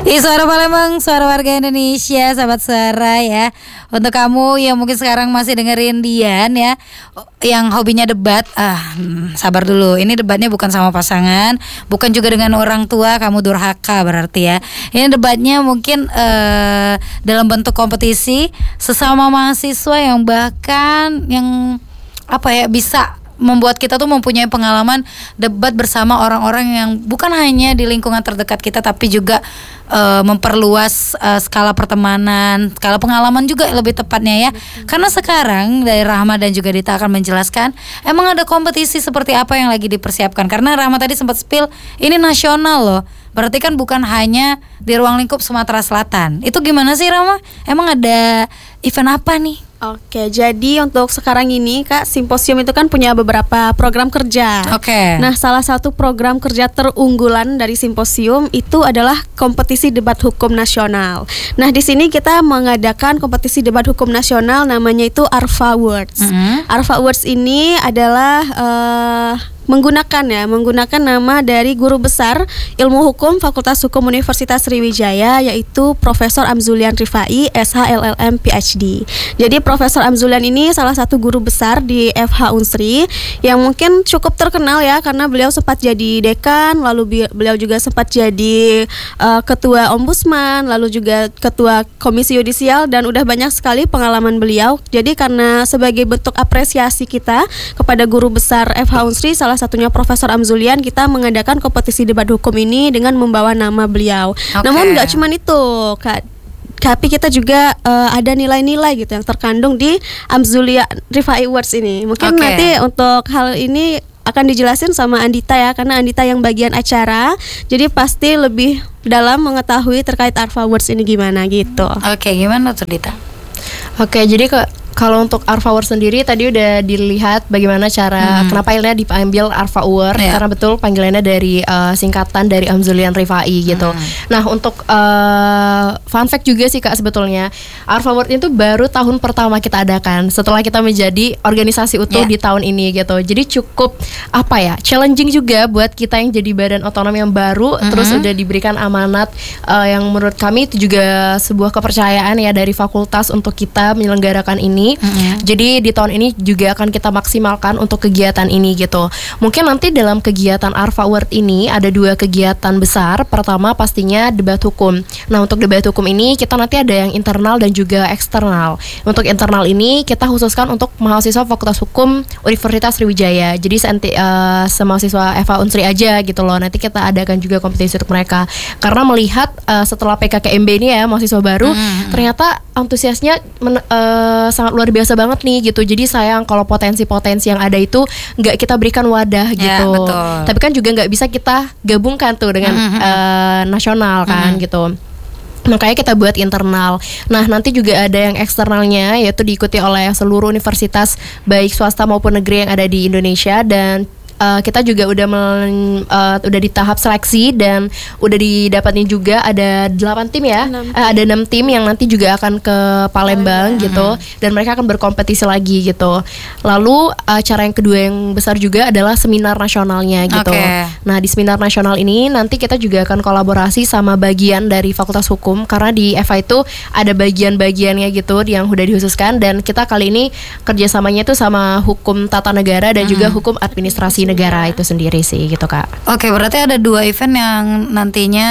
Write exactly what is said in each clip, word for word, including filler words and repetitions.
Ih, Suara Palembang, suara warga Indonesia, sahabat suara ya. Untuk kamu yang mungkin sekarang masih dengerin Dian ya, yang hobinya debat, ah sabar dulu. Ini debatnya bukan sama pasangan, bukan juga dengan orang tua, kamu durhaka berarti ya. Ini debatnya mungkin uh, dalam bentuk kompetisi sesama mahasiswa yang bahkan yang apa ya bisa membuat kita tuh mempunyai pengalaman debat bersama orang-orang yang bukan hanya di lingkungan terdekat kita, tapi juga uh, memperluas uh, skala pertemanan, skala pengalaman juga lebih tepatnya ya. Betul. Karena sekarang dari Rahma dan juga Dita akan menjelaskan emang ada kompetisi seperti apa yang lagi dipersiapkan. Karena Rahma tadi sempat spill ini nasional loh. Berarti kan bukan hanya di ruang lingkup Sumatera Selatan. Itu gimana sih Rahma? Emang ada event apa nih? Oke, jadi untuk sekarang ini Kak, Simposium itu kan punya beberapa program kerja. Oke. Nah, salah satu program kerja terunggulan dari Simposium itu adalah kompetisi debat hukum nasional. Nah, di sini kita mengadakan kompetisi debat hukum nasional, namanya itu Arfa Awards. Mm-hmm. Arfa Awards ini adalah uh, menggunakan ya, menggunakan nama dari guru besar Ilmu Hukum Fakultas Hukum Universitas Sriwijaya, yaitu Profesor Amzulian Rifai, S H L L M P H D. Jadi Profesor Amzulian ini salah satu guru besar di F H Unsri yang mungkin cukup terkenal ya, karena beliau sempat jadi dekan, lalu beliau juga sempat jadi uh, ketua ombudsman, lalu juga ketua komisi yudisial, dan udah banyak sekali pengalaman beliau. Jadi karena sebagai bentuk apresiasi kita kepada guru besar F H Unsri, salah satunya Profesor Amzulian, kita mengadakan kompetisi debat hukum ini dengan membawa nama beliau. Okay. Namun nggak cuma itu, Kak, tapi kita juga uh, ada nilai-nilai gitu yang terkandung di Amzulian Rifai Awards ini. Mungkin okay. nanti untuk hal ini akan dijelasin sama Andita ya, karena Andita yang bagian acara, jadi pasti lebih dalam mengetahui terkait Arfa Awards ini gimana gitu. Oke, okay, gimana tuh Dita? Oke, okay, jadi ke kalau untuk Arfa Award sendiri tadi udah dilihat bagaimana cara hmm. kenapa akhirnya diambil Arfa Award, yeah. karena betul panggilannya dari uh, singkatan dari Amzulian Rifai gitu. Hmm. Nah, untuk uh, fun fact juga sih Kak, sebetulnya Arfa Award itu baru tahun pertama kita adakan setelah kita menjadi organisasi utuh yeah. di tahun ini gitu. Jadi cukup apa ya, challenging juga buat kita yang jadi badan otonom yang baru, hmm. terus udah diberikan amanat uh, yang menurut kami itu juga sebuah kepercayaan ya dari fakultas untuk kita menyelenggarakan ini. Mm-hmm. Jadi di tahun ini juga akan kita maksimalkan untuk kegiatan ini gitu. Mungkin nanti dalam kegiatan Arfa Award ini ada dua kegiatan besar. Pertama pastinya debat hukum. Nah, untuk debat hukum ini kita nanti ada yang internal dan juga eksternal. Untuk internal ini kita khususkan untuk mahasiswa Fakultas Hukum Universitas Sriwijaya. Jadi senti, uh, semahasiswa F H Unsri aja gitu loh. Nanti kita adakan juga kompetisi untuk mereka. Karena melihat uh, setelah P K K M B ini ya, mahasiswa baru, mm-hmm. ternyata antusiasnya men, uh, sangat luar biasa banget nih gitu. Jadi sayang kalau potensi-potensi yang ada itu nggak kita berikan wadah gitu. Ya, betul. Tapi kan juga nggak bisa kita gabungkan tuh dengan mm-hmm. uh, nasional kan mm-hmm. gitu. Makanya kita buat internal. Nah, nanti juga ada yang eksternalnya, yaitu diikuti oleh seluruh universitas baik swasta maupun negeri yang ada di Indonesia. Dan Uh, kita juga udah men, uh, udah di tahap seleksi dan udah didapatin juga ada delapan tim ya, uh, ada enam tim yang nanti juga akan ke Palembang oh, iya. gitu, dan mereka akan berkompetisi lagi gitu. Lalu uh, cara yang kedua yang besar juga adalah seminar nasionalnya gitu. Okay. Nah, di seminar nasional ini nanti kita juga akan kolaborasi sama bagian dari Fakultas Hukum, karena di F A itu ada bagian-bagiannya gitu yang udah dikhususkan, dan kita kali ini kerjasamanya itu sama hukum tata negara dan hmm. juga hukum administrasi negara itu sendiri sih gitu Kak. Oke, berarti ada dua event yang nantinya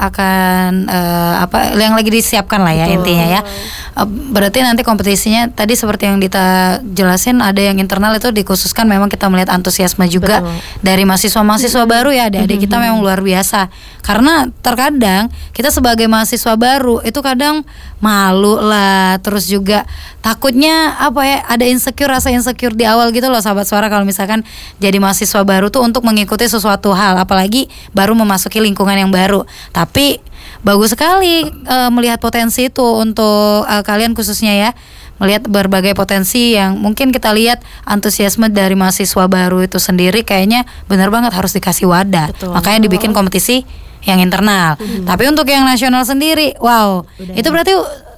akan uh, apa yang lagi disiapkan lah ya. Betul. Intinya ya. Uh, berarti nanti kompetisinya tadi seperti yang Dita jelasin, ada yang internal itu dikhususkan memang kita melihat antusiasme juga. Betul. Dari mahasiswa-mahasiswa mm-hmm. baru ya, adik-adik mm-hmm. kita memang luar biasa. Karena terkadang kita sebagai mahasiswa baru itu kadang malu lah, terus juga takutnya apa ya, ada insecure, rasa insecure di awal gitu loh sahabat suara, kalau misalkan jadi mahasiswa baru tuh untuk mengikuti sesuatu hal, apalagi baru memasuki lingkungan yang baru. Tapi bagus sekali e, melihat potensi itu untuk e, kalian khususnya ya, melihat berbagai potensi yang mungkin kita lihat antusiasme dari mahasiswa baru itu sendiri kayaknya benar banget harus dikasih wadah. Betul. Makanya dibikin kompetisi yang internal. Hmm. Tapi untuk yang nasional sendiri, wow, udah. Itu berarti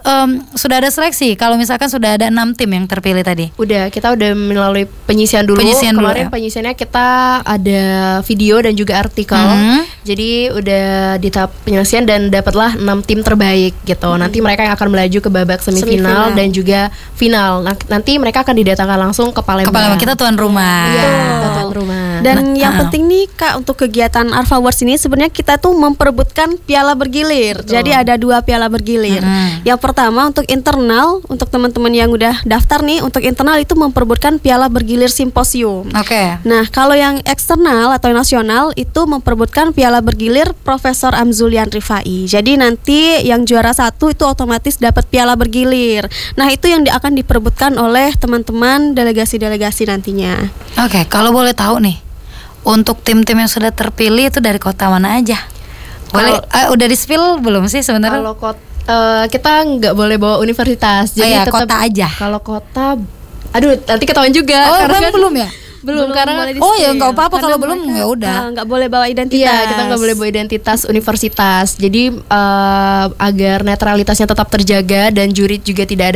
um, sudah ada seleksi. Kalau misalkan sudah ada enam tim yang terpilih tadi. Udah, kita udah melalui penyisian dulu. Penyisian dulu, Kemarin ya. penyisiannya kita ada video dan juga artikel. Hmm. Jadi udah di tahap penyelesaian dan dapatlah enam tim terbaik gitu. Hmm. Nanti mereka yang akan melaju ke babak semifinal, Semifinal. dan juga final. Nah, nanti mereka akan didatangkan langsung ke Palembang. Ke Palembang, kita tuan rumah. Iya, kita tuan rumah. Dan Nah, yang uh-uh. penting nih Kak, untuk kegiatan Arfa Awards ini sebenarnya kita tuh memperebutkan piala bergilir. Betul. Jadi ada dua piala bergilir. Mm-hmm. Yang pertama untuk internal, untuk teman-teman yang udah daftar nih, untuk internal itu memperebutkan piala bergilir simposium. Oke. Nah, kalau yang eksternal atau nasional itu memperebutkan piala bergilir Profesor Amzulian Rifai. Jadi nanti yang juara satu itu otomatis dapat piala bergilir. Nah, itu yang di- akan diperebutkan oleh teman-teman delegasi-delegasi nantinya. Oke, kalau boleh tahu nih, untuk tim-tim yang sudah terpilih itu dari kota mana aja? Boleh? Kalau- eh, udah di-spill belum sih sebenarnya? Kalau kot, eh, kita nggak boleh bawa universitas. Oh Jadi iya, tetap kota aja. Kalau kota, aduh nanti ketahuan juga. Oh, karena belum kan- belum ya? Belum, karena boleh Oh ya di-spill. nggak apa-apa Karena kalau belum mereka, ya udah. ah, nggak boleh bawa identitas. Iya, kita nggak boleh bawa identitas universitas. Jadi eh, agar netralitasnya tetap terjaga dan juri juga tidak ada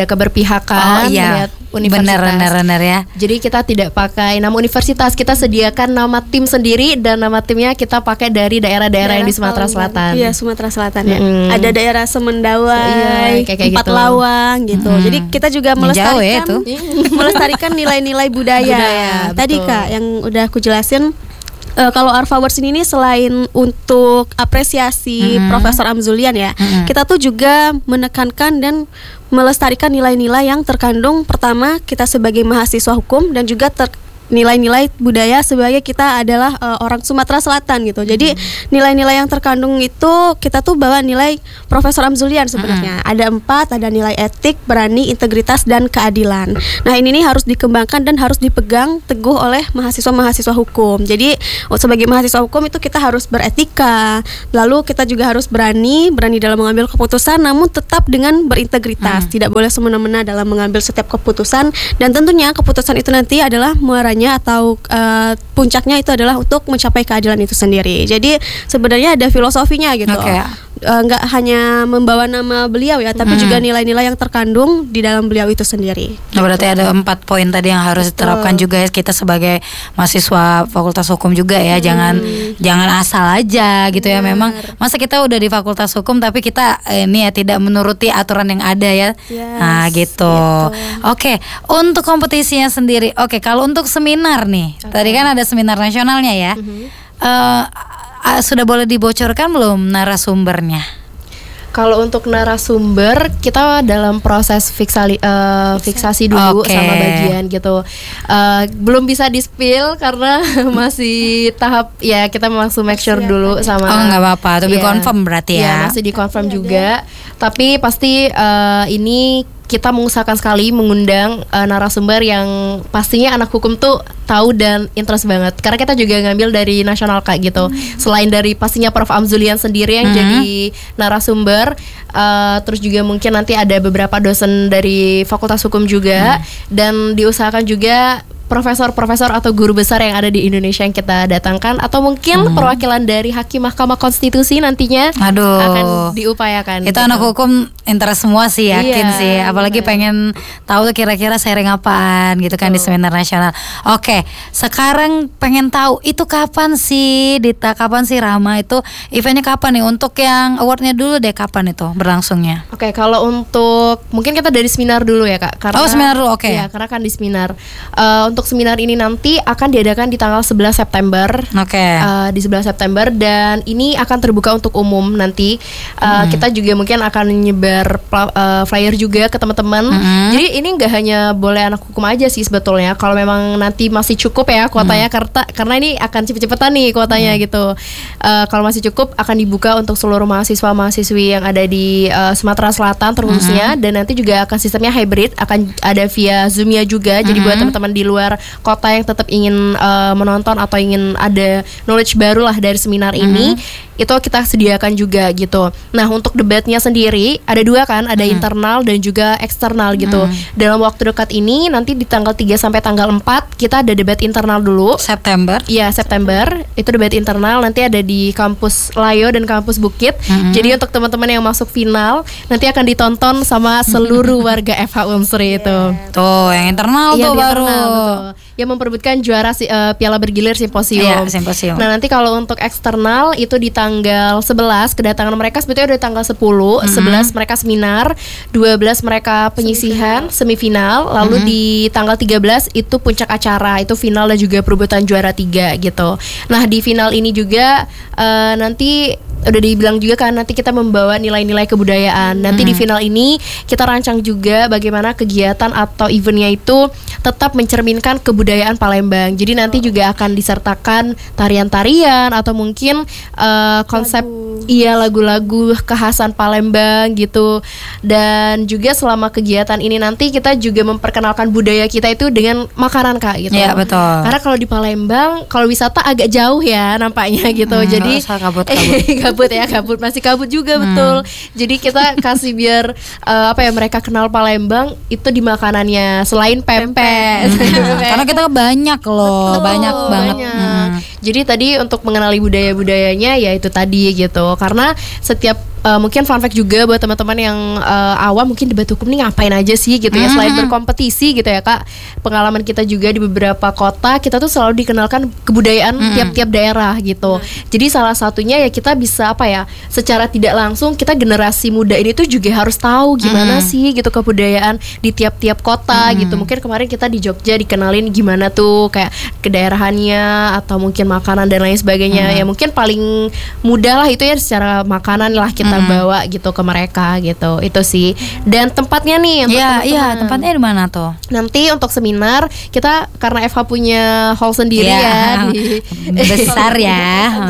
Oh keberpihakan iya, melihat universitas. benar benar benar ya. Jadi kita tidak pakai nama universitas, kita sediakan nama tim sendiri dan nama timnya kita pakai dari daerah-daerah yang di Sumatera Palembang. Selatan. Iya, Sumatera Selatan ya. Mm-mm. Ada daerah Semendawai, Iya, kayak- kayak Empat gitu. Lawang gitu. Mm-mm. Jadi kita juga Yang jauh ya melestarikan itu. melestarikan nilai-nilai budaya. Budaya, Tadi betul. Kak yang udah aku jelasin. Eh, kalau Arfa Awards ini nih, selain untuk apresiasi Mm-mm. Profesor Amzulian ya, Mm-mm. kita tuh juga menekankan dan melestarikan nilai-nilai yang terkandung, pertama kita sebagai mahasiswa hukum dan juga ter nilai-nilai budaya sebagai kita adalah eh, orang Sumatera Selatan gitu. Jadi nilai-nilai yang terkandung itu kita tuh bawa nilai Profesor Amzulian sebenarnya. Ada empat, ada nilai etik, berani, integritas, dan keadilan. Nah, ini nih harus dikembangkan dan harus dipegang teguh oleh mahasiswa-mahasiswa hukum. Jadi oh, sebagai mahasiswa hukum itu kita harus beretika, lalu kita juga harus berani, berani dalam mengambil keputusan, namun tetap dengan berintegritas. Tidak boleh semena-mena dalam mengambil setiap keputusan, dan tentunya keputusan itu nanti adalah muaranya atau uh, puncaknya itu adalah untuk mencapai keadilan itu sendiri. Jadi sebenarnya ada filosofinya gitu. Oke. Uh, nggak hanya membawa nama beliau ya, tapi Hmm. juga nilai-nilai yang terkandung di dalam beliau itu sendiri. Nah, berarti ada empat poin tadi yang harus diterapkan juga ya, kita sebagai mahasiswa Fakultas Hukum juga ya. Jangan jangan asal aja gitu ya. Memang masa kita udah di Fakultas Hukum tapi kita eh, ini ya tidak menuruti aturan yang ada ya. Yes, Nah, gitu. Oke, untuk kompetisinya sendiri. Oke, kalau untuk seminar nih. Tadi kan ada seminar nasionalnya ya. Eh, ah, sudah boleh dibocorkan belum narasumbernya? Kalau untuk narasumber kita dalam proses fiksali, eh, fiksasi dulu Oke. sama bagian gitu. Eh, belum bisa di-spill karena masih tahap ya kita langsung make sure dulu sama. Oh, nggak apa-apa, to be Iya. confirm berarti ya. Iya, masih di confirm juga. Tapi pasti eh, ini kita mengusahakan sekali mengundang eh, narasumber yang pastinya anak hukum tuh tahu dan interest banget. Karena kita juga ngambil dari nasional Kak gitu. Selain dari pastinya Prof Amzulian sendiri yang Hmm. jadi narasumber, eh, terus juga mungkin nanti ada beberapa dosen dari Fakultas Hukum juga, dan diusahakan juga profesor-profesor atau guru besar yang ada di Indonesia yang kita datangkan, atau mungkin perwakilan dari Hakim Mahkamah Konstitusi nantinya Aduh. akan diupayakan. Itu gitu. anak hukum interest semua sih, yakin Iya, sih. Apalagi pengen tahu tuh kira-kira sharing apaan gitu kan di seminar nasional. Oke, sekarang pengen tahu itu kapan sih Dita, kapan sih Rama, itu eventnya kapan nih? Untuk yang awardnya dulu deh, kapan itu berlangsungnya? Oke, kalau untuk mungkin kita dari seminar dulu ya Kak. Karena, Oh, seminar dulu, oke. Iya, karena kan di seminar. Eh, untuk seminar ini nanti akan diadakan di tanggal sebelas September. Oke. Eh, di sebelas September, dan ini akan terbuka untuk umum nanti. Eh, Kita juga mungkin akan nyebar pla- eh, flyer juga ke teman-teman. Mm-hmm. Jadi ini nggak hanya boleh anak hukum aja sih sebetulnya. Kalau memang nanti masih cukup ya kuotanya, karena karena ini akan cepet-cepetan nih kuotanya gitu. Eh, kalau masih cukup akan dibuka untuk seluruh mahasiswa-mahasiswi yang ada di eh, Sumatera Selatan terkhususnya, dan nanti juga akan sistemnya hybrid, akan ada via Zoom-nya juga. Jadi buat teman-teman di luar luar kota yang tetap ingin uh, menonton atau ingin ada knowledge baru lah dari seminar mm-hmm. ini, itu kita sediakan juga gitu. Nah untuk debatnya sendiri ada dua kan, ada mm-hmm. internal dan juga eksternal gitu. Mm-hmm. Dalam waktu dekat ini nanti di tanggal tiga sampai tanggal empat kita ada debat internal dulu. September. Iya September itu debat internal, nanti ada di kampus Layo dan kampus Bukit. Mm-hmm. Jadi untuk teman-teman yang masuk final nanti akan ditonton sama seluruh warga F H Unsri itu. Tuh yang internal iya, tuh baru internal, yang memperebutkan juara si, uh, Piala Bergilir Simposium. Iya, simposium. Nah nanti kalau untuk eksternal itu di tanggal sebelas kedatangan mereka sebetulnya udah tanggal sepuluh, mm-hmm. sebelas mereka seminar, dua belas mereka penyisihan semifinal, lalu mm-hmm. di tanggal tiga belas itu puncak acara, itu final dan juga perebutan juara tiga gitu. Nah di final ini juga uh, nanti udah dibilang juga kan nanti kita membawa nilai-nilai kebudayaan. Nanti hmm. di final ini kita rancang juga bagaimana kegiatan atau eventnya itu tetap mencerminkan kebudayaan Palembang. Jadi nanti juga akan disertakan tarian-tarian atau mungkin uh, konsep lagu. Iya lagu-lagu kekhasan Palembang gitu. Dan juga selama kegiatan ini nanti kita juga memperkenalkan budaya kita itu dengan makanan Kak gitu. Iya betul. Karena kalau di Palembang kalau wisata agak jauh ya nampaknya gitu. Hmm, Jadi kabut-kabut. kabut ya kabut masih kabut juga hmm. betul. Jadi kita kasih biar uh, apa ya mereka kenal Palembang itu di makanannya selain pempek. Hmm. Karena kita banyak loh, betul, banyak banget. Banyak. Hmm. Jadi tadi untuk mengenali budaya-budayanya ya itu tadi gitu. Karena setiap Uh, mungkin fun fact juga buat teman-teman yang uh, awam mungkin debat hukum nih ngapain aja sih gitu ya, mm-hmm. selain berkompetisi gitu ya Kak. Pengalaman kita juga di beberapa kota kita tuh selalu dikenalkan kebudayaan mm-hmm. tiap-tiap daerah gitu. Mm-hmm. Jadi salah satunya ya kita bisa apa ya, secara tidak langsung kita generasi muda ini tuh juga harus tahu gimana mm-hmm. sih gitu kebudayaan di tiap-tiap kota mm-hmm. gitu. Mungkin kemarin kita di Jogja dikenalin gimana tuh kayak kedaerahannya atau mungkin makanan dan lain sebagainya. Mm-hmm. Ya mungkin paling mudah lah itu ya secara makanan lah kita hmm. bawa gitu ke mereka gitu. Itu sih. Dan tempatnya nih untuk Iya, teman-teman. iya, tempatnya di mana tuh? Nanti untuk seminar kita karena F H punya hall sendiri ya, ya di besar ya.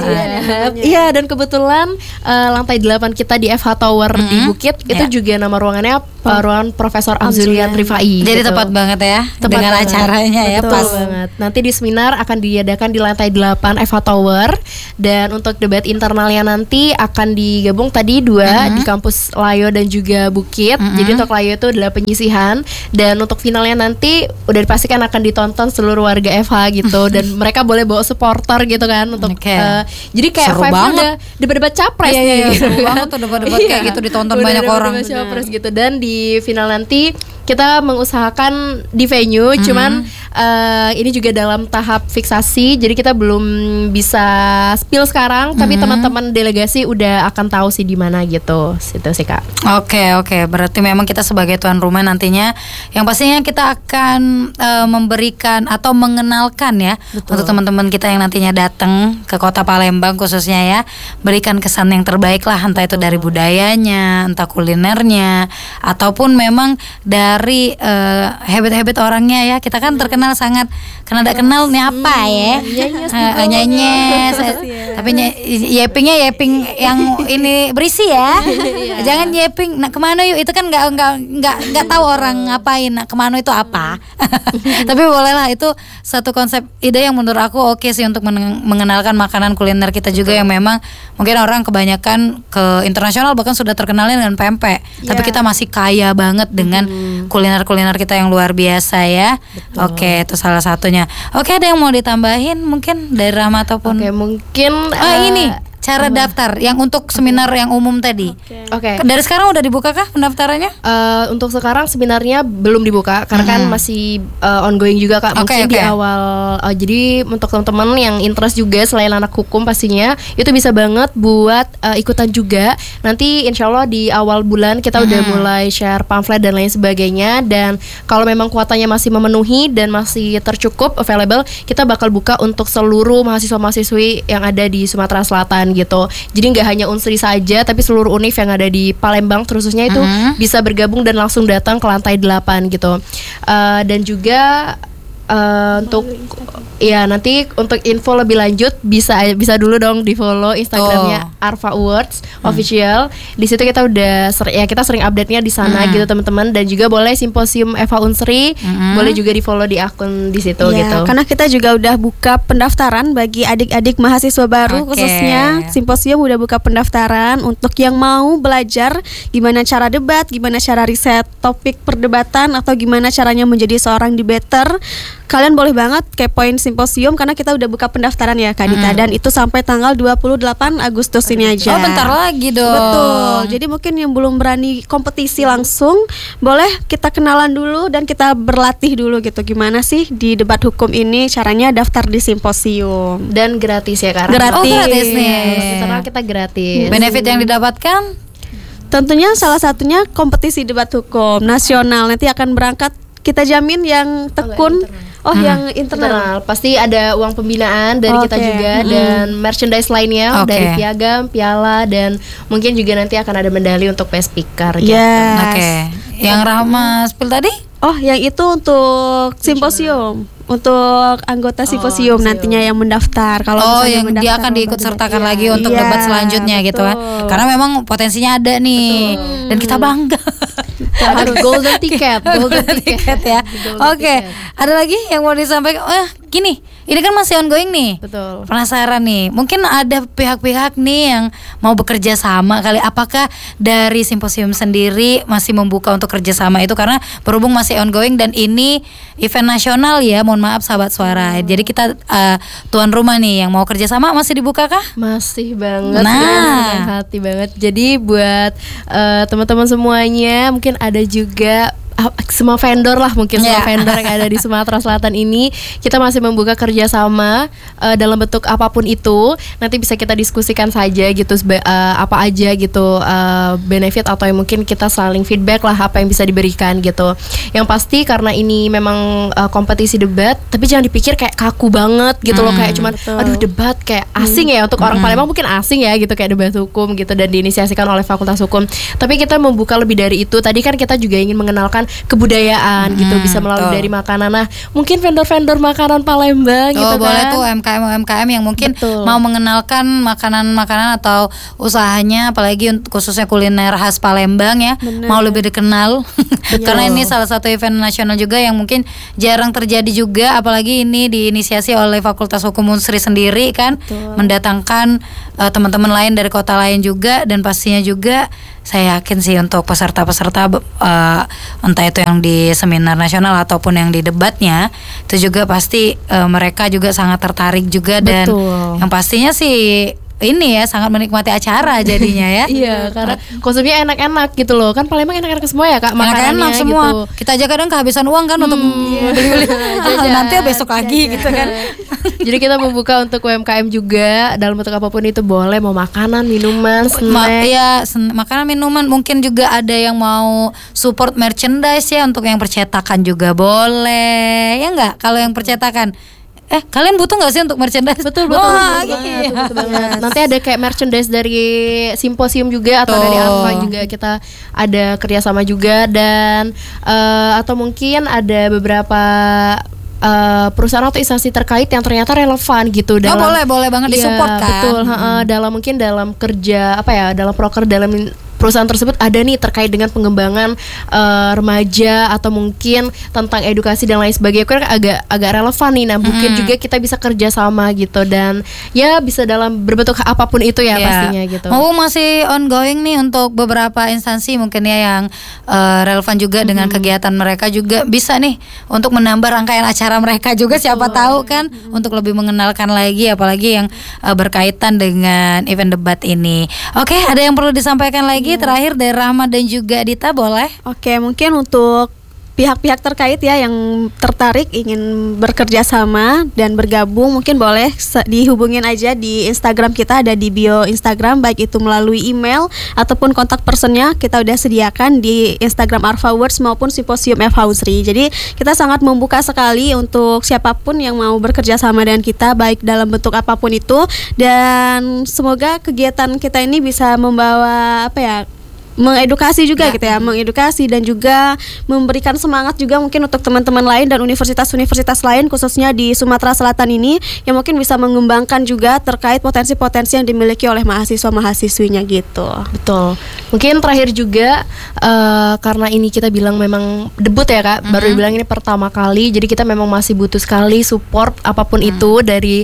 Iya, dan kebetulan uh, lantai delapan kita di F H Tower mm-hmm. di Bukit itu yeah. juga nama ruangannya uh, ruangan Profesor Amzulian Rifai. Jadi gitu. tepat banget ya tepat dengan banget. acaranya ya, betul pas banget. Nanti di seminar akan diadakan di lantai delapan F H Tower, dan untuk debat internalnya nanti akan digabung tadi dua mm-hmm. di kampus Layo dan juga Bukit. Mm-hmm. Jadi untuk Layo itu adalah penyisihan, dan untuk finalnya nanti udah dipastikan akan ditonton seluruh warga F H gitu. Dan mereka boleh bawa supporter gitu kan untuk okay. uh, jadi kayak seru banget udah debat-debat capres. Iya, iya, iya, gitu. seru banget tuh debat-debat kayak gitu ditonton Udah banyak orang. debat capres gitu. Dan di final nanti kita mengusahakan di venue, mm-hmm. cuman uh, ini juga dalam tahap fiksasi, jadi kita belum bisa spill sekarang, mm-hmm. tapi teman-teman delegasi udah akan tahu sih di mana gitu, situ sih Kak. Oke oke, berarti memang kita sebagai tuan rumah nantinya, yang pastinya kita akan uh, memberikan atau mengenalkan ya, betul. Untuk teman-teman kita yang nantinya datang ke kota Palembang khususnya ya, berikan kesan yang terbaik lah, entah itu dari budayanya, entah kulinernya, ataupun memang dari dari uh, habit-habit orangnya ya. Kita kan terkenal sangat karena tidak kenal nih apa ya, uh, nyanyes, tapi ny- yepingnya yeping yang ini berisi ya. Jangan yeping nak kemana yuk, itu kan nggak nggak nggak nggak tahu orang ngapain, nak kemana itu apa. Tapi bolehlah, itu satu konsep ide yang menurut aku oke sih untuk men- mengenalkan makanan kuliner kita juga yang memang mungkin orang kebanyakan ke internasional bahkan sudah terkenalnya dengan pempek, yeah. tapi kita masih kaya banget dengan hmm. kuliner-kuliner kita yang luar biasa ya. Betul. Oke, itu salah satunya. Oke, ada yang mau ditambahin mungkin dari Rama ataupun? Oke, mungkin oh uh, ini cara apa? Daftar yang untuk seminar okay. yang umum tadi. Oke. Okay. Dari sekarang udah dibukakah pendaftarannya? Uh, untuk sekarang sebenarnya belum dibuka karena hmm. kan masih uh, ongoing juga Kak. Mungkin okay, okay. di awal. Uh, jadi untuk teman-teman yang interest juga selain anak hukum pastinya itu bisa banget buat uh, ikutan juga. Nanti insya Allah di awal bulan kita hmm. udah mulai share pamflet dan lain sebagainya. Dan kalau memang kuotanya masih memenuhi dan masih tercukup available, kita bakal buka untuk seluruh mahasiswa-mahasiswi yang ada di Sumatera Selatan gitu. Jadi nggak hanya Unsri saja, tapi seluruh univ yang ada di Palembang khususnya itu uh-huh. bisa bergabung dan langsung datang ke lantai delapan gitu. Uh, dan juga uh, untuk ya nanti untuk info lebih lanjut bisa bisa dulu dong di follow Instagramnya oh. Arfa Awards hmm. official. Di situ kita udah ser- ya kita sering update-nya di sana hmm. gitu teman-teman, dan juga boleh simposium Eva Unsri hmm. boleh juga di follow di akun di situ ya, gitu. Karena kita juga udah buka pendaftaran bagi adik-adik mahasiswa baru, okay. khususnya simposium udah buka pendaftaran untuk yang mau belajar gimana cara debat, gimana cara riset topik perdebatan, atau gimana caranya menjadi seorang debater. Kalian boleh banget kepoin simposium karena kita udah buka pendaftaran ya Kak Dita, hmm. dan itu sampai tanggal dua puluh delapan Agustus ini aja. Oh, bentar lagi dong. Betul. Jadi mungkin yang belum berani kompetisi langsung, boleh kita kenalan dulu dan kita berlatih dulu gitu. Gimana sih di debat hukum ini caranya daftar di simposium. Dan gratis ya Kak. Gratis. Oh, gratis nih. Karena kita gratis. Benefit yang didapatkan? Tentunya salah satunya kompetisi debat hukum nasional. Nanti akan berangkat, kita jamin yang tekun. Oh, hmm. yang internal. internal pasti ada uang pembinaan dari okay. kita juga hmm. dan merchandise lainnya okay. dari piagam, piala, dan mungkin juga nanti akan ada medali untuk best speaker. Yes. Gitu. Oke. Okay. Yang Rahma spill tadi? Oh, yang itu untuk simposium. Untuk anggota simposium oh, nantinya yang mendaftar. Kalau oh, yang dia akan diikut sertakan ya. lagi untuk iya, debat selanjutnya betul. gitu kan. Karena memang potensinya ada nih. Betul. Dan kita bangga. Harus golden ticket, golden ticket ya. Oke, okay. Ada lagi yang mau disampaikan? Oh, gini, ini kan masih ongoing nih. Betul. Penasaran nih. Mungkin ada pihak-pihak nih yang mau bekerja sama kali. Apakah dari simposium sendiri masih membuka untuk kerjasama itu, karena berhubung masih ongoing dan ini event nasional ya. Mohon maaf sahabat suara. Jadi kita uh, tuan rumah nih yang mau kerjasama masih dibuka kah? Masih banget. Nah, hati banget. Jadi buat uh, teman-teman semuanya, mungkin ada juga semua vendor lah mungkin semua yeah. vendor yang ada di Sumatera Selatan ini, kita masih membuka kerjasama uh, dalam bentuk apapun itu. Nanti bisa kita diskusikan saja gitu uh, apa aja gitu uh, benefit atau yang mungkin kita saling feedback lah apa yang bisa diberikan gitu. Yang pasti karena ini memang uh, kompetisi debat, tapi jangan dipikir kayak kaku banget gitu hmm. loh, kayak cuman betul. Aduh debat kayak asing ya untuk hmm. orang Palembang mungkin asing ya gitu kayak debat hukum gitu dan diinisiasikan oleh Fakultas Hukum. Tapi kita membuka lebih dari itu. Tadi kan kita juga ingin mengenalkan kebudayaan hmm, gitu, bisa melalui betul. dari makanan. Nah, mungkin vendor-vendor makanan Palembang oh, gitu kan. Boleh tuh U M K M U M K M yang mungkin betul. mau mengenalkan makanan-makanan atau usahanya, apalagi untuk khususnya kuliner khas Palembang ya. Bener. Mau lebih dikenal. Karena ini salah satu event nasional juga yang mungkin jarang terjadi juga, apalagi ini diinisiasi oleh Fakultas Hukum Unsri sendiri kan, betul. mendatangkan uh, teman-teman lain dari kota lain juga, dan pastinya juga saya yakin sih untuk peserta-peserta uh, entah itu yang di seminar nasional ataupun yang di debatnya, itu juga pasti uh, mereka juga sangat tertarik juga. Dan betul. yang pastinya sih ini ya sangat menikmati acara jadinya ya. Iya, karena konsumnya enak-enak gitu loh. Kan Palembang enak-enak semua ya Kak, makanannya enak semua. Gitu. Kita aja kadang kehabisan uang kan hmm, untuk iya. beli-beli. Nanti besok lagi gitu kan. Jadi kita membuka untuk U M K M juga dalam bentuk apapun itu, boleh mau makanan, minuman, snack. Ma- ya, sen- makanan, minuman, mungkin juga ada yang mau support merchandise ya, untuk yang percetakan juga boleh. Ya enggak? Kalau yang percetakan Eh, kalian butuh nggak sih untuk merchandise? Betul, betul, Wah, betul, iya. betul, betul banget. Nanti ada kayak merchandise dari simposium juga, atau Tuh. dari Arfa juga kita ada kerjasama juga, dan uh, atau mungkin ada beberapa Uh, perusahaan atau instansi terkait yang ternyata relevan gitu dalam, oh, boleh boleh banget disupport ya, kan. Betul, hmm. uh, dalam mungkin dalam kerja apa ya, dalam proker dalam perusahaan tersebut ada nih terkait dengan pengembangan uh, remaja atau mungkin tentang edukasi dan lain sebagainya, kan agak agak relevan nih. Nah, mungkin hmm. juga kita bisa kerja sama gitu, dan ya bisa dalam berbentuk apapun itu ya, ya. pastinya gitu. Mau masih ongoing nih untuk beberapa instansi mungkin ya yang uh, relevan juga hmm. dengan kegiatan mereka, juga bisa nih untuk menambah rangkaian acara mereka juga. Betul. Siapa tahu kan hmm. untuk lebih mengenalkan lagi, apalagi yang uh, berkaitan dengan event debat ini. Oke, ada yang perlu disampaikan lagi? Terakhir dari Rahma dan juga Dita, boleh? Oke, mungkin untuk pihak-pihak terkait ya yang tertarik ingin bekerja sama dan bergabung, mungkin boleh dihubungin aja di Instagram kita, ada di bio Instagram, baik itu melalui email ataupun kontak personnya kita udah sediakan di Instagram Arfa Awards maupun Simposium Eva Unsri. Jadi kita sangat membuka sekali untuk siapapun yang mau bekerja sama dengan kita, baik dalam bentuk apapun itu, dan semoga kegiatan kita ini bisa membawa apa ya, mengedukasi juga gitu ya, mengedukasi dan juga memberikan semangat juga mungkin untuk teman-teman lain dan universitas-universitas lain khususnya di Sumatera Selatan ini yang mungkin bisa mengembangkan juga terkait potensi-potensi yang dimiliki oleh mahasiswa-mahasiswinya gitu. Betul. Mungkin terakhir juga uh, karena ini kita bilang memang debut ya Kak, mm-hmm. baru dibilang ini pertama kali, jadi kita memang masih butuh sekali support apapun mm. itu dari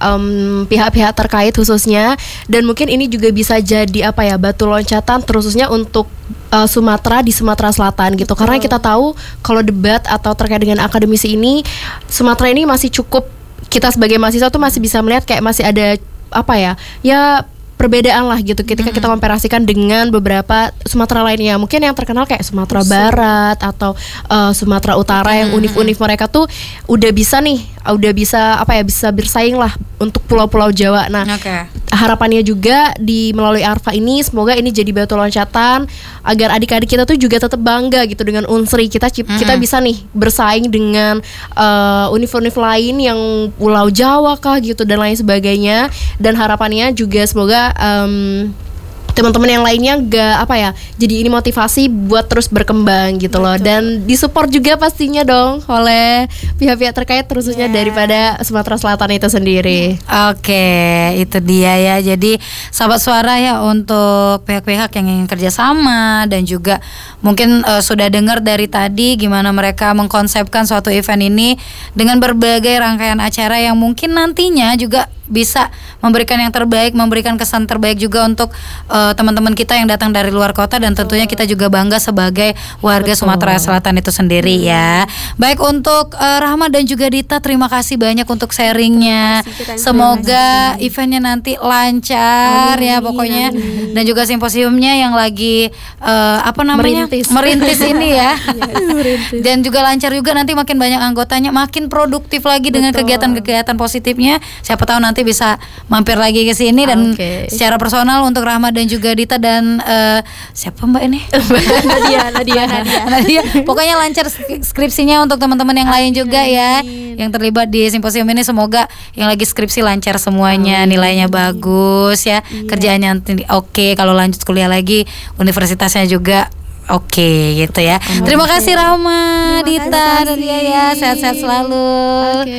um, pihak-pihak terkait khususnya, dan mungkin ini juga bisa jadi apa ya, batu loncatan khususnya untuk uh, Sumatera di Sumatera Selatan gitu. Betul. Karena kita tahu kalau debat atau terkait dengan akademisi ini, Sumatera ini masih cukup, kita sebagai mahasiswa tuh masih bisa melihat kayak masih ada apa ya, ya perbedaan lah gitu ketika mm-hmm. kita komparasikan dengan beberapa Sumatera lainnya. Mungkin yang terkenal kayak Sumatera Betul. Barat atau uh, Sumatera Utara mm-hmm. yang univ-univ mereka tuh udah bisa nih, udah bisa apa ya, bisa bersaing lah untuk pulau-pulau Jawa. Nah, okay. harapannya juga di melalui Arfa ini semoga ini jadi batu loncatan agar adik-adik kita tuh juga tetap bangga gitu dengan Unsri. Kita mm-hmm. kita bisa nih bersaing dengan uh, univ-univ lain yang pulau Jawa kah gitu dan lain sebagainya. Dan harapannya juga semoga Um, teman-teman yang lainnya gak apa ya, jadi ini motivasi buat terus berkembang gitu loh. Betul. Dan disupport juga pastinya dong oleh pihak-pihak terkait khususnya yeah. daripada Sumatera Selatan itu sendiri. Oke, itu dia ya. Jadi sahabat suara ya, untuk pihak-pihak yang ingin kerjasama dan juga mungkin uh, sudah dengar dari tadi gimana mereka mengkonsepkan suatu event ini dengan berbagai rangkaian acara yang mungkin nantinya juga bisa memberikan yang terbaik, memberikan kesan terbaik juga untuk uh, teman-teman kita yang datang dari luar kota, dan tentunya kita juga bangga sebagai warga Betul. Sumatera Selatan itu sendiri hmm. ya. Baik, untuk uh, Rahma dan juga Dita, terima kasih banyak untuk sharingnya. Semoga eventnya nanti lancar amin, ya pokoknya amin. Dan juga simposiumnya yang lagi uh, apa namanya merintis, merintis ini ya. Merintis. Dan juga lancar juga, nanti makin banyak anggotanya, makin produktif lagi dengan Betul. Kegiatan-kegiatan positifnya. Siapa tahu nanti nanti bisa mampir lagi ke sini dan okay. secara personal untuk Rahma dan juga Dita dan uh, siapa Mbak ini? Nadia, Nadia, Nadia. Nadia. Pokoknya lancar skripsinya untuk teman-teman yang lain juga ya, yang terlibat di simposium ini. Semoga yang lagi skripsi lancar semuanya, Amin. Nilainya bagus ya, iya. kerjaannya oke, okay. Kalau lanjut kuliah lagi universitasnya juga oke okay, gitu ya. Amin. Terima kasih Rahma, Terima Dita, dan dia ya, sehat-sehat selalu. Oke,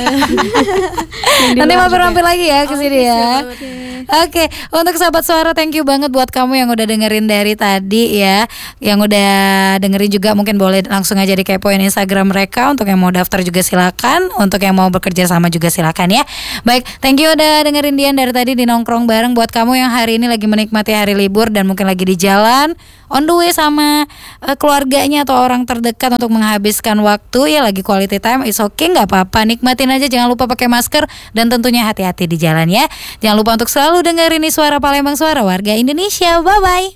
nanti mampir-mampir lagi ya ke sini okay, ya. Oke, okay. Untuk sahabat suara, thank you banget buat kamu yang udah dengerin dari tadi ya, yang udah dengerin juga mungkin boleh langsung aja dikepoin Instagram mereka. Untuk yang mau daftar juga silakan, untuk yang mau bekerja sama juga silakan ya. Baik, thank you udah dengerin Dian dari tadi di Nongkrong Bareng. Buat kamu yang hari ini lagi menikmati hari libur dan mungkin lagi di jalan, on the way sama uh, keluarganya atau orang terdekat untuk menghabiskan waktu ya, lagi quality time, it's okay, nggak apa-apa, nikmatin aja, jangan lupa pakai masker dan tentunya hati-hati di jalan ya. Jangan lupa untuk selalu dengerin Iswara Palembang, suara warga Indonesia. Bye bye.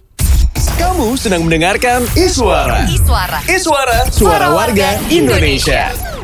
Kamu sedang mendengarkan Iswara. Iswara. Iswara, suara warga Indonesia.